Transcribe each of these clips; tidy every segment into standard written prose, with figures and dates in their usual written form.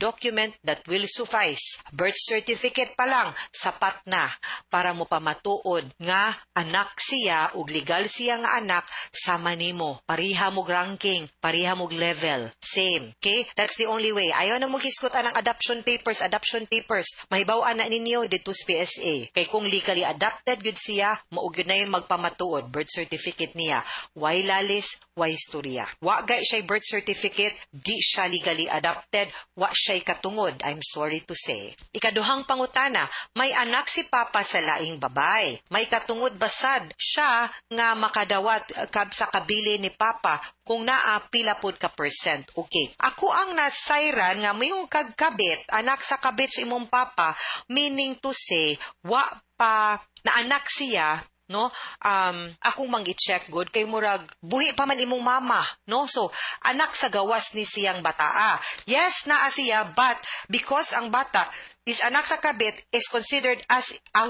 document that will suffice. Birth certificate pa lang, sapat na para mo pamatuod nga anak siya ug legal siya nga anak sama nimo. Pariha mo ranking, pariha mo level, same. Okay? That's the only way. Ayaw na mo hisgutan ng adoption papers. Mahibaw-an na ninyo dito sa PSA. Kay kung legally adopted gud siya, maug yun na yung magpamatuod birth certificate niya. Why lalis, why istorya. Wa gay siya birth certificate, di siya legally adopted, wa siya katungod. I'm sorry to say. Ikaduhang pangutana, may anak si Papa sa laing babay. May katungod basad siya nga makadawat sa kabili ni Papa kung naa pila pud ka percent. Okay. Ako ang nasayran nga mayong kagkabit, anak sa kabit sa imong Papa, meaning to say, wa pa na anak siya, no, akong mang-i-check good kay murag buhi pa man imong mama, no, so anak sa gawas ni siyang bataa. Yes, naa siya, but because ang bata is anak sa kabit is considered as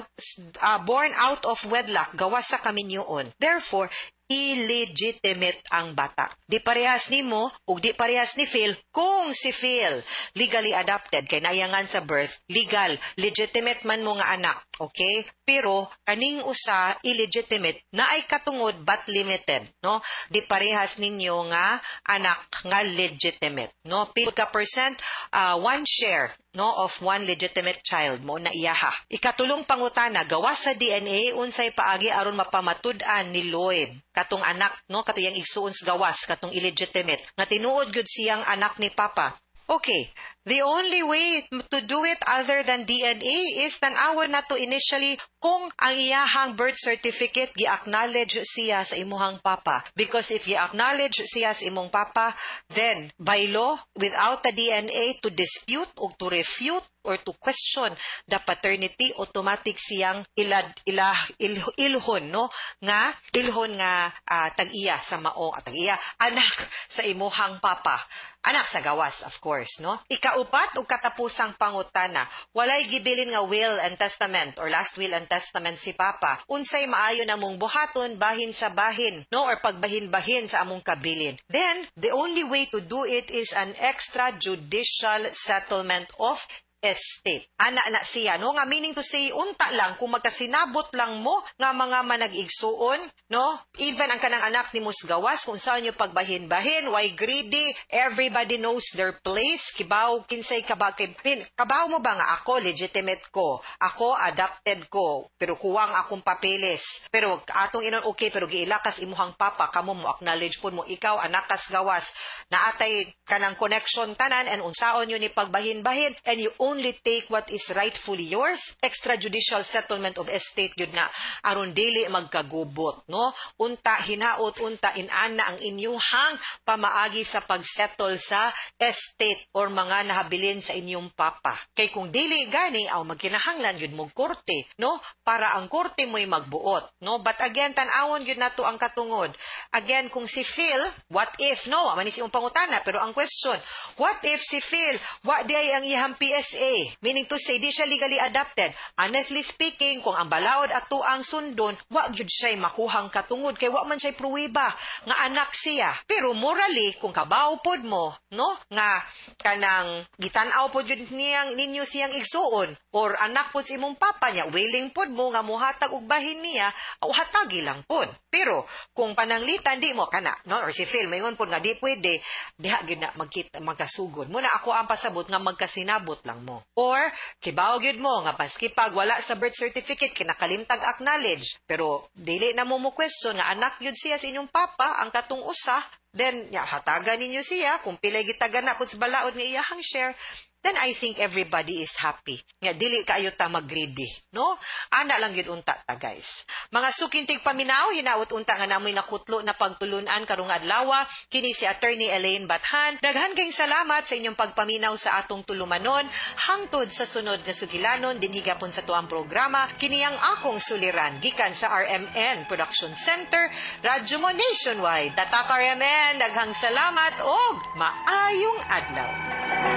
born out of wedlock, gawas sa kaminyoon. Therefore, illegitimate ang bata. Di parehas nimo ug di parehas ni Phil kung si Phil legally adopted kay nayangan sa birth, legal, legitimate man mo nga anak, okay? Pero kaning usa illegitimate na ay katungod but limited, no? Di parehas ninyo nga anak nga legitimate, no? Pila ka percent, one share, no, of one legitimate child mo na iyaha. Ikatulong pangutana, gawas sa DNA unsay paagi aron mapamatud-an ni Lloyd katong anak, no, katong igsuon sa gawas katong illegitimate nga tinuod gyud siyang anak ni Papa. Okay, the only way to do it other than DNA is tan-awon nato initially kung ang iyahang birth certificate gi-acknowledge siya sa imuhang Papa. Because if gi-acknowledge siya sa imong Papa, then by law, without the DNA to dispute or to refute or to question the paternity, automatic siyang ilhon, no, nga ilhon nga tag-iya sa mao, tag-iya anak sa imuhang Papa. Anak sa gawas, of course, no? Ikaupat o katapusang pangutana, walay gibilin nga will and testament or last will and testament si Papa. Unsay maayo na mong buhaton bahin sa bahin, no? Or pagbahin-bahin sa among kabilin. Then, the only way to do it is an extrajudicial settlement of estate. Ana na siya, no? Nga meaning to say, unta lang, kung magkasinabot lang mo, nga mga manag-igsuon, no? Even ang kanang anak ni Musgawas, kung saan nyo pagbahin-bahin, why greedy, everybody knows their place, kibaw, kinsay kabaw mo ba nga ako, legitimate ko, ako, adopted ko, pero kuwang akong papeles, pero atong inon okay, pero giilakas imuhang Papa, kamo mo acknowledge po mo, ikaw, anak kas gawas, naatay kanang connection tanan, and unsaon yun ni pagbahin-bahin, and you only take what is rightfully yours. Extrajudicial settlement of estate yun na aron dili magkagubot, no? Unta hinaot, unta inana ang inyuhang pamaagi sa pagsettle sa estate or mga nahabilin sa inyong Papa. Kay kung dili gani aw magkinahanglan yun mong korte, no? Para ang korte mo'y magbuot, no? But again, tan-awon yun nato ang katungod. Again, kung si Phil, what if, no? Manis yung pangutana, pero ang question, what if si Phil, what day ang iyang PSA? Meaning to say, di siya legally adopted. Honestly speaking, kung ang balaod ato ang sundon, wag yun siya makuhang katungod, kay wag man siya pruwiba nga anak siya. Pero morally, kung kabaw pod mo, no, nga kanang gitanaw pod yun ninyo siyang igsuon, or anak pod sa imong Papa niya, willing pod mo nga muhatag og bahin niya, o hatagi lang pod. Pero, kung pananglitan, di mo kana, no, or si Phil, mayon pod nga di pwede, diha gyud na magkasugod. Muna ako ang pasabot nga magkasinabot lang mo. Or, kibaw gyud mo nga paski pag wala sa birth certificate kinakalimtag acknowledge, pero dili na mo question nga anak gyud siya sa inyong Papa ang katong usa, then hatagan ninyo siya kung pilay gitagan na pud sa balaod nga iyahang share, then I think everybody is happy. Nga dili kaayo ta mag-greedy, no? Ana lang yun unta ta, guys. Mga sukintig paminaw, hinaot unta nga namoy nakutlo na pagtulunan karong adlaw. Kini si Attorney Elaine Bathan. Daghan kayong salamat sa inyong pagpaminaw sa atong tulumanon. Hangtod sa sunod nga sugilanon dinhi gapon sa tuang programa. Kini ang akong suliran gikan sa RMN Production Center, Radyo Mo Nationwide. Tatak RMN, daghang salamat og maayong adlaw.